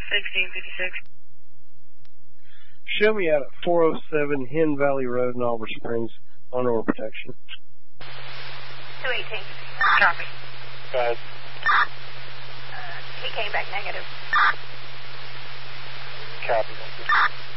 1656. Show me out at 407 Hen Valley Road in Oliver Springs on oil protection. 218. Copy. Go ahead. He came back negative. Copy. Thank you.